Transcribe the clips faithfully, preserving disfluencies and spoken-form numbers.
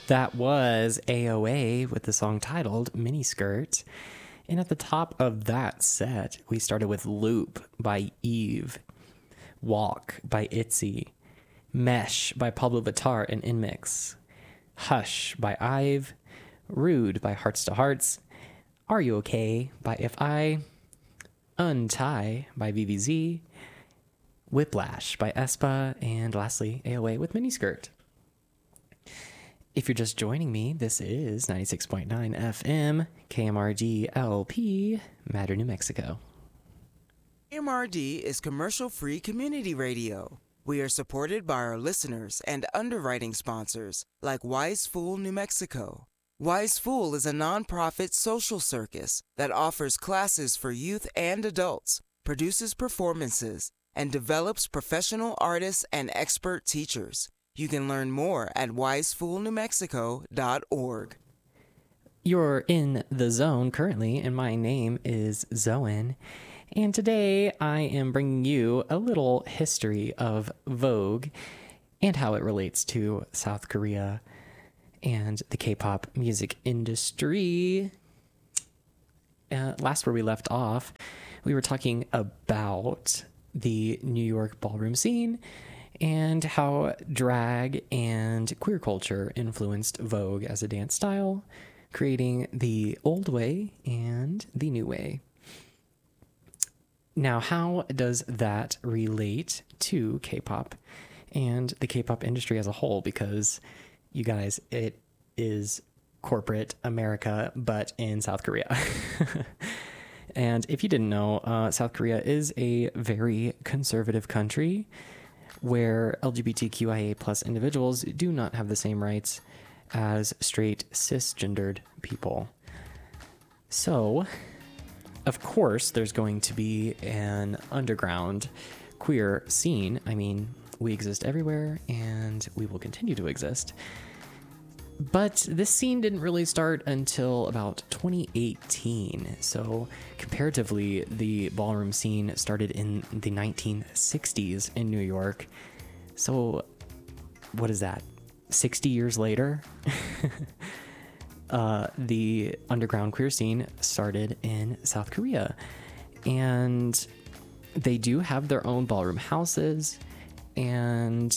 That was A O A with the song titled Miniskirt. And at the top of that set, we started with Loop by Eve, Walk by Itzy, Mesh by Pablo Vittar and Inmix, Hush by Ive, Rude by Hearts to Hearts, Are You Okay by If I, Untie by V V Z, Whiplash by Espa, and lastly, A O A with Miniskirt. If you're just joining me, this is ninety-six point nine F M, K M R D L P, Matter, New Mexico. K M R D is commercial-free community radio. We are supported by our listeners and underwriting sponsors like Wise Fool New Mexico. Wise Fool is a nonprofit social circus that offers classes for youth and adults, produces performances, and develops professional artists and expert teachers. You can learn more at wise fool new mexico dot org. You're in the zone currently, and my name is Zoen. And today I am bringing you a little history of Vogue and how it relates to South Korea and the K-pop music industry. Uh, last where we left off, we were talking about the New York ballroom scene and how drag and queer culture influenced Vogue as a dance style, creating the old way and the new way. Now, how does that relate to K-pop and the K-pop industry as a whole? Because, you guys, it is corporate America, but in South Korea. And if you didn't know, uh, South Korea is a very conservative country where L G B T Q I A plus individuals do not have the same rights as straight cisgendered people. So, of course, there's going to be an underground queer scene. I mean, we exist everywhere and we will continue to exist. But this scene didn't really start until about twenty eighteen. So comparatively, the ballroom scene started in the nineteen sixties in New York. So what is that? sixty years later? uh, the underground queer scene started in South Korea. And they do have their own ballroom houses, and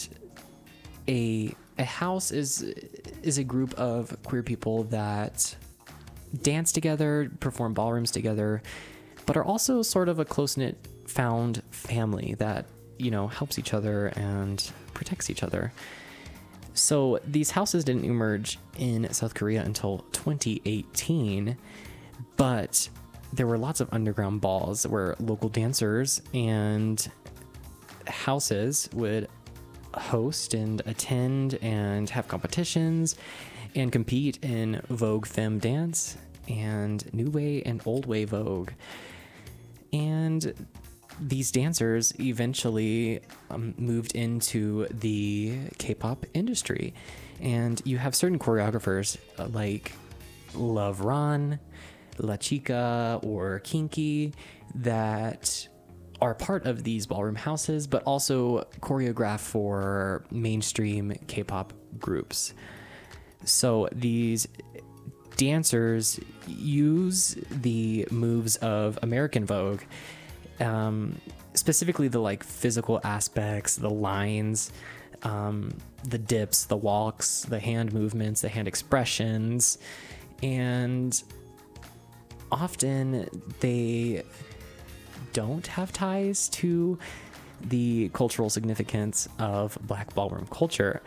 a a house is is a group of queer people that dance together, perform ballrooms together, but are also sort of a close-knit found family that, you know, helps each other and protects each other. So these houses didn't emerge in South Korea until twenty eighteen, but there were lots of underground balls where local dancers and houses would host and attend and have competitions and compete in Vogue Femme Dance and New Way and Old Way Vogue. And these dancers eventually um, moved into the K-pop industry. And you have certain choreographers uh, like Love Ron, La Chica, or Kinky that are part of these ballroom houses, but also choreograph for mainstream K-pop groups. So these dancers use the moves of American Vogue, um, specifically the like physical aspects, the lines, um, the dips, the walks, the hand movements, the hand expressions, and often they don't have ties to the cultural significance of Black ballroom culture.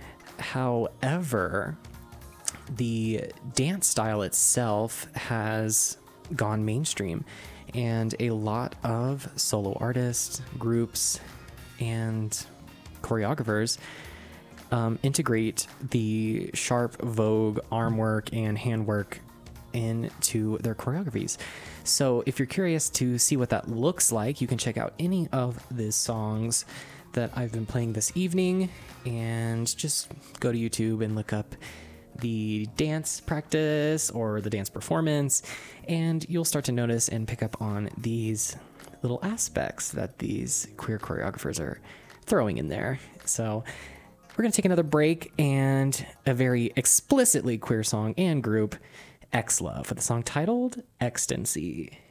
However, the dance style itself has gone mainstream, and a lot of solo artists, groups, and choreographers um, integrate the sharp Vogue arm work and handwork into their choreographies. So if you're curious to see what that looks like, you can check out any of the songs that I've been playing this evening, and just go to YouTube and look up the dance practice or the dance performance, and you'll start to notice and pick up on these little aspects that these queer choreographers are throwing in there. So we're going to take another break and a very explicitly queer song and group, X Love, with a song titled Extancy.